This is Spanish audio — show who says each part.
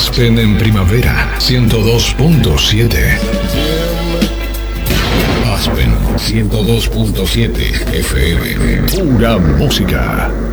Speaker 1: Aspen en primavera, 102.7. Aspen 102.7 FM. Pura música.